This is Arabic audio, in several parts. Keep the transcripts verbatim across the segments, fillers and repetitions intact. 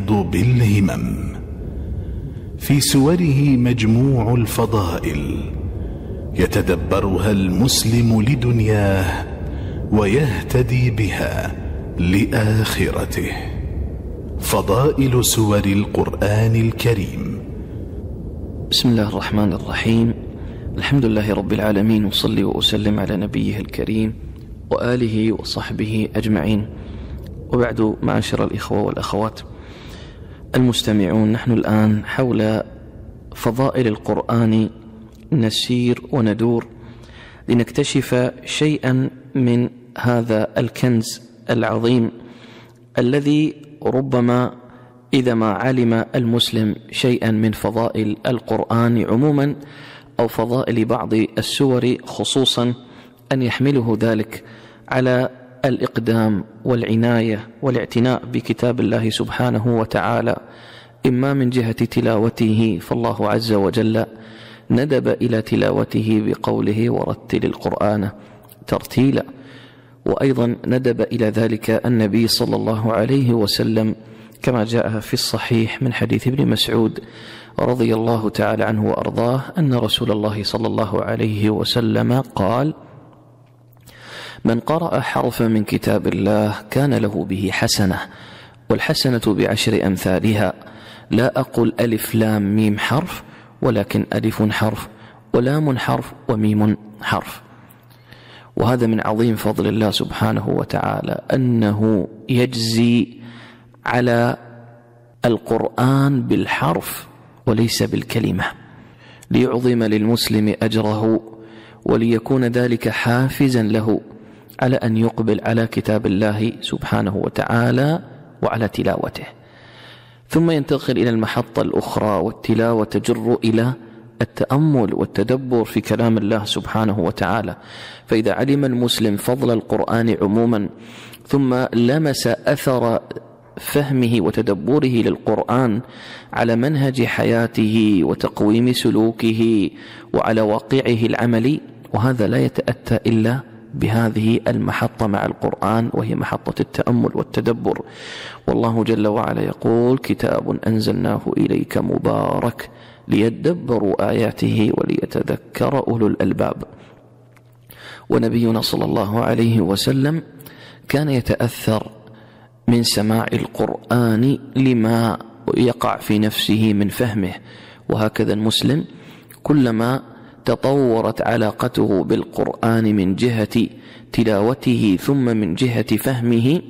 ينهض بالهمم. في سوره مجموع الفضائل يتدبرها المسلم لدنياه ويهتدي بها لآخرته. فضائل سور القرآن الكريم. بسم الله الرحمن الرحيم. الحمد لله رب العالمين، وصلي وأسلم على نبيه الكريم وآله وصحبه أجمعين، وبعد. معاشر الإخوة والأخوات المستمعون، نحن الآن حول فضائل القرآن نسير وندور لنكتشف شيئا من هذا الكنز العظيم الذي ربما إذا ما علم المسلم شيئا من فضائل القرآن عموما أو فضائل بعض السور خصوصا أن يحمله ذلك على الإقدام والعناية والاعتناء بكتاب الله سبحانه وتعالى، إما من جهة تلاوته، فالله عز وجل ندب إلى تلاوته بقوله ورتل القرآن ترتيلا، وأيضا ندب إلى ذلك النبي صلى الله عليه وسلم كما جاء في الصحيح من حديث ابن مسعود رضي الله تعالى عنه وأرضاه أن رسول الله صلى الله عليه وسلم قال: من قرأ حرفا من كتاب الله كان له به حسنة، والحسنة بعشر أمثالها، لا أقول ألف لام ميم حرف، ولكن ألف حرف ولام حرف وميم حرف. وهذا من عظيم فضل الله سبحانه وتعالى أنه يجزي على القرآن بالحرف وليس بالكلمة، ليعظم للمسلم أجره وليكون ذلك حافزا له على أن يقبل على كتاب الله سبحانه وتعالى وعلى تلاوته. ثم ينتقل إلى المحطة الأخرى، والتلاوة تجر إلى التأمل والتدبر في كلام الله سبحانه وتعالى. فإذا علم المسلم فضل القرآن عموما ثم لمس أثر فهمه وتدبره للقرآن على منهج حياته وتقويم سلوكه وعلى واقعه العملي، وهذا لا يتأتى إلا بهذه المحطة مع القرآن، وهي محطة التأمل والتدبر. والله جل وعلا يقول: كتاب أنزلناه إليك مبارك ليدبروا آياته وليتذكر أولو الألباب. ونبينا صلى الله عليه وسلم كان يتأثر من سماع القرآن لما يقع في نفسه من فهمه، وهكذا المسلم كلما تطورت علاقته بالقرآن من جهة تلاوته ثم من جهة فهمه،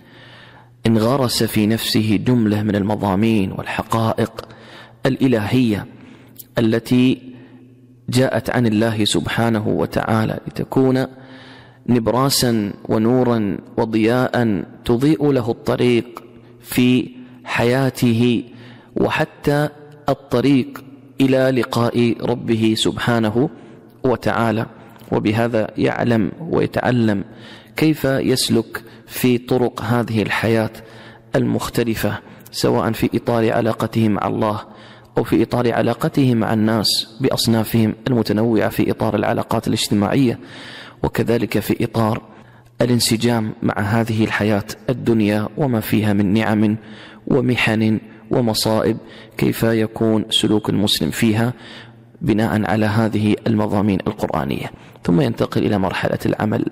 انغرس في نفسه جملة من المضامين والحقائق الإلهية التي جاءت عن الله سبحانه وتعالى لتكون نبراسا ونورا وضياء تضيء له الطريق في حياته وحتى الطريق إلى لقاء ربه سبحانه وتعالى. وبهذا يعلم ويتعلم كيف يسلك في طرق هذه الحياة المختلفة، سواء في إطار علاقته مع الله أو في إطار علاقته مع الناس بأصنافهم المتنوعة في إطار العلاقات الاجتماعية، وكذلك في إطار الانسجام مع هذه الحياة الدنيا وما فيها من نعم ومحن ومصائب، كيف يكون سلوك المسلم فيها بناء على هذه المضامين القرآنية. ثم ينتقل إلى مرحلة العمل،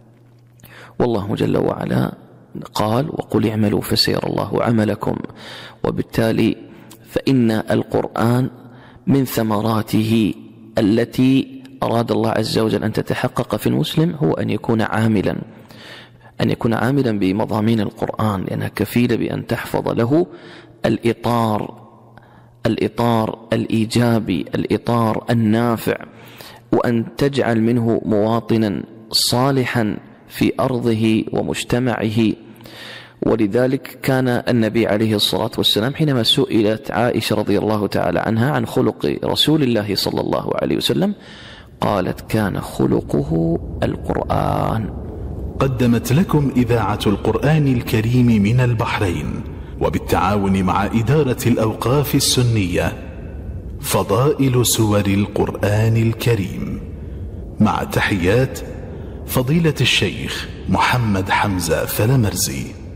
والله جل وعلا قال: وقل اعملوا فسيرى الله عملكم. وبالتالي فإن القرآن من ثمراته التي أراد الله عز وجل أن تتحقق في المسلم هو أن يكون عاملا أن يكون عاملا بمضامين القرآن، لأنها كفيلة بأن تحفظ له الإطار الإطار الإيجابي، الإطار النافع، وأن تجعل منه مواطنا صالحا في أرضه ومجتمعه. ولذلك كان النبي عليه الصلاة والسلام حينما سئلت عائشة رضي الله تعالى عنها عن خلق رسول الله صلى الله عليه وسلم قالت: كان خلقه القرآن. قدمت لكم إذاعة القرآن الكريم من البحرين وبالتعاون مع إدارة الأوقاف السنية فضائل سور القرآن الكريم، مع تحيات فضيلة الشيخ محمد حمزة فلمرزي.